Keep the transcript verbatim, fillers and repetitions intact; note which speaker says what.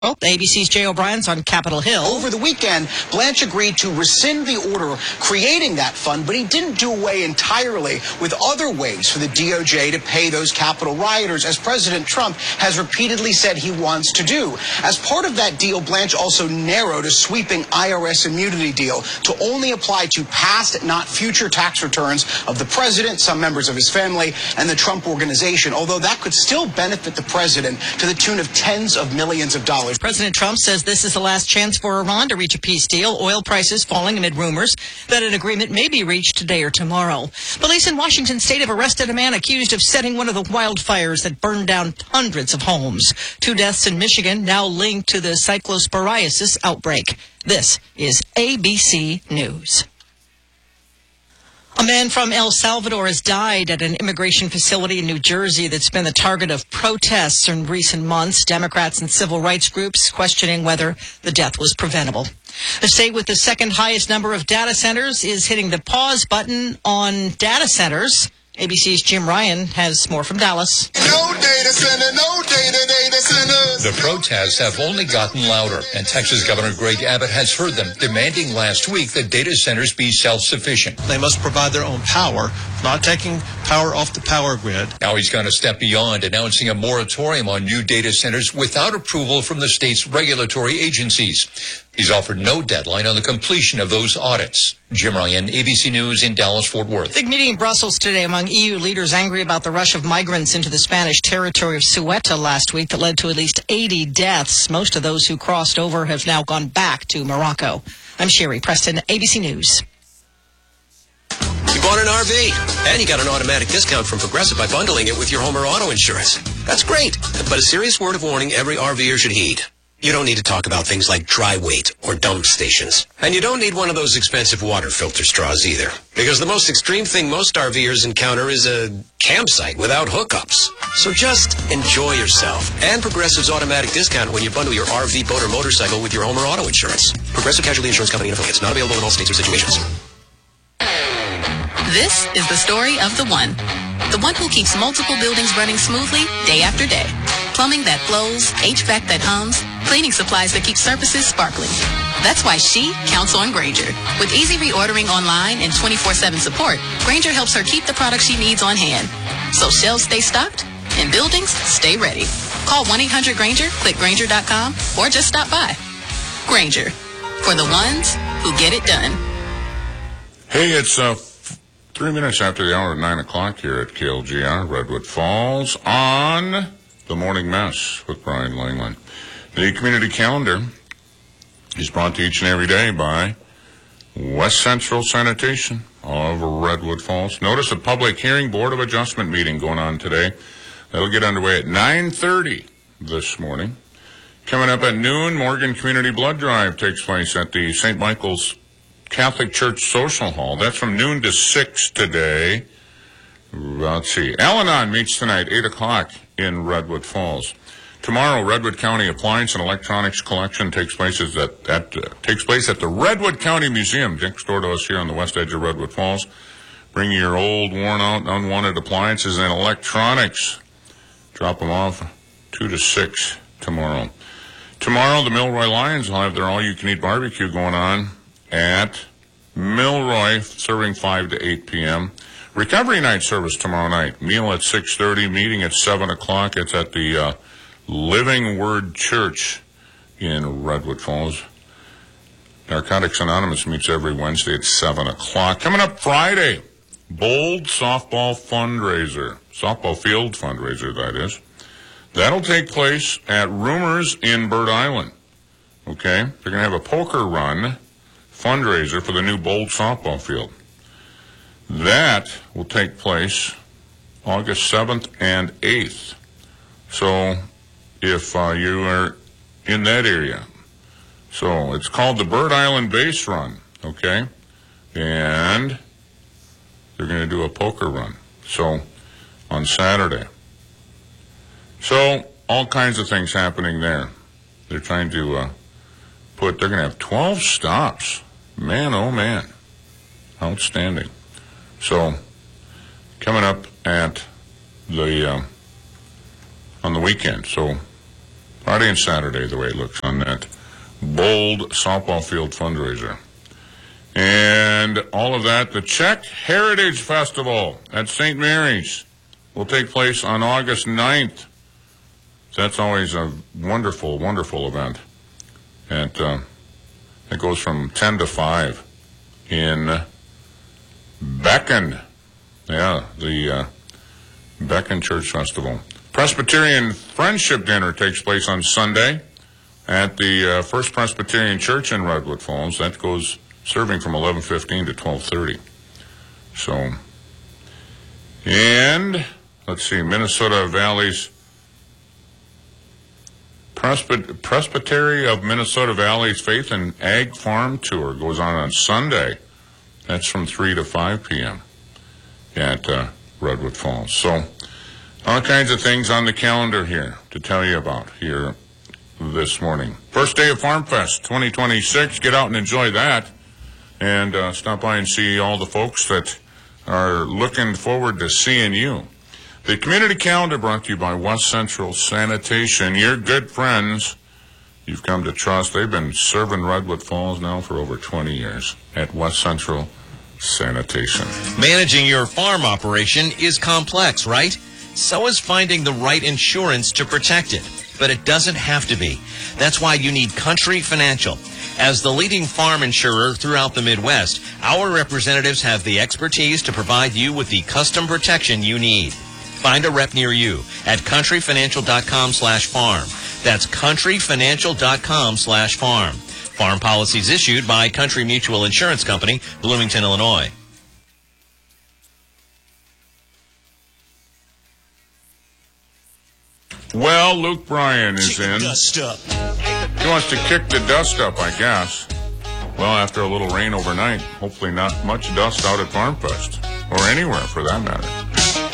Speaker 1: Well, A B C's Jay O'Brien's on Capitol Hill.
Speaker 2: Over the weekend, Blanche agreed to rescind the order creating that fund, but he didn't do away entirely with other ways for the D O J to pay those Capitol rioters, as President Trump has repeatedly said he wants to do. As part of that deal, Blanche also narrowed a sweeping I R S immunity deal to only apply to past, not future tax returns of the president, some members of his family, and the Trump Organization, although that could still benefit the president to the tune of tens of millions of dollars.
Speaker 1: President Trump says this is the last chance for Iran to reach a peace deal. Oil prices falling amid rumors that an agreement may be reached today or tomorrow. Police in Washington state have arrested a man accused of setting one of the wildfires that burned down hundreds of homes. Two deaths in Michigan now linked to the cyclosporiasis outbreak. This is A B C News. A man from El Salvador has died at an immigration facility in New Jersey that's been the target of protests in recent months. Democrats and civil rights groups questioning whether the death was preventable. The state with the second highest number of data centers is hitting the pause button on data centers. A B C's Jim Ryan has more from Dallas.
Speaker 3: No data center, no data, data centers.
Speaker 4: The protests have only gotten louder, and Texas Governor Greg Abbott has heard them, demanding last week that data centers be self-sufficient.
Speaker 5: They must provide their own power, not taking power off the power grid.
Speaker 4: Now he's gone a step beyond, announcing a moratorium on new data centers without approval from the state's regulatory agencies. He's offered no deadline on the completion of those audits. Jim Ryan, A B C News in Dallas-Fort Worth.
Speaker 1: Big meeting in Brussels today among E U leaders angry about the rush of migrants into the Spanish territory of Ceuta last week that led to at least eighty deaths. Most of those who crossed over have now gone back to Morocco. I'm Sherry Preston, A B C News.
Speaker 6: You bought an R V, and you got an automatic discount from Progressive by bundling it with your home or auto insurance. That's great, but a serious word of warning every RVer should heed. You don't need to talk about things like dry weight or dump stations. And you don't need one of those expensive water filter straws either. Because the most extreme thing most RVers encounter is a campsite without hookups. So just enjoy yourself. And Progressive's automatic discount when you bundle your R V, boat, or motorcycle with your home or auto insurance. Progressive Casualty Insurance Company and affiliates. Not available in all states or situations.
Speaker 7: This is the story of the one. The one who keeps multiple buildings running smoothly day after day. Plumbing that flows, H V A C that hums, cleaning supplies that keep surfaces sparkling. That's why she counts on Grainger. With easy reordering online and twenty-four seven support, Grainger helps her keep the products she needs on hand. So shelves stay stocked and buildings stay ready. Call one eight hundred Grainger, click Grainger dot com, or just stop by. Grainger, for the ones who get it done.
Speaker 8: Hey, it's uh, three minutes after the hour of nine o'clock here at K L G R, Redwood Falls, on The Morning Mess with Brian Langland. The community calendar is brought to each and every day by West Central Sanitation of Redwood Falls. Notice a public hearing Board of Adjustment meeting going on today. That'll get underway at nine thirty this morning. Coming up at noon, Morgan Community Blood Drive takes place at the Saint Michael's Catholic Church Social Hall. That's from noon to six today. Let's see. Al-Anon meets tonight, eight o'clock in Redwood Falls. Tomorrow, Redwood County Appliance and Electronics Collection takes place at, at, uh, takes place at the Redwood County Museum, next door to us here on the west edge of Redwood Falls. Bring your old, worn-out, unwanted appliances and electronics. Drop them off two to six tomorrow. Tomorrow, the Milroy Lions will have their all-you-can-eat barbecue going on at Milroy, serving five to eight p.m. Recovery night service tomorrow night. Meal at six thirty, meeting at seven o'clock. It's at the uh, Living Word Church in Redwood Falls. Narcotics Anonymous meets every Wednesday at seven o'clock. Coming up Friday, Bold Softball Fundraiser. Softball field fundraiser, that is. That'll take place at Rumors in Bird Island. Okay? They're going to have a poker run fundraiser for the new Bold softball field. That will take place August seventh and eighth. So if uh, you are in that area. So it's called the Bird Island Base Run, okay? And they're going to do a poker run. So on Saturday. So all kinds of things happening there. They're trying to uh, put, they're going to have twelve stops. Man, oh man. Outstanding. So, coming up at the, uh, on the weekend. So, Friday and Saturday, the way it looks on that bold softball field fundraiser. And all of that, the Czech Heritage Festival at Saint Mary's will take place on August ninth. That's always a wonderful, wonderful event. And uh, it goes from ten to five in Beacon. Yeah, the uh, Beacon Church Festival. Presbyterian Friendship Dinner takes place on Sunday at the uh, First Presbyterian Church in Redwood Falls. That goes serving from eleven fifteen to twelve thirty. So, and let's see, Minnesota Valley's Presby- Presbytery of Minnesota Valley's Faith and Ag Farm Tour goes on on Sunday. That's from three to five p.m. at uh, Redwood Falls. So, all kinds of things on the calendar here to tell you about here this morning. First day of Farm Fest twenty twenty-six. Get out and enjoy that. And uh, stop by and see all the folks that are looking forward to seeing you. The community calendar brought to you by West Central Sanitation. Your good friends you've come to trust. They've been serving Redwood Falls now for over twenty years at West Central Sanitation.
Speaker 9: Managing your farm operation is complex, right? So is finding the right insurance to protect it. But it doesn't have to be. That's why you need Country Financial. As the leading farm insurer throughout the Midwest, our representatives have the expertise to provide you with the custom protection you need. Find a rep near you at countryfinancial.com slash farm. That's countryfinancial.com slash farm. Farm policies issued by Country Mutual Insurance Company, Bloomington, Illinois.
Speaker 8: Well, Luke Bryan is
Speaker 10: Kick
Speaker 8: in.
Speaker 10: the dust up.
Speaker 8: He wants to kick the dust up, I guess. Well, after a little rain overnight, hopefully not much dust out at Farm Fest, or anywhere for that matter.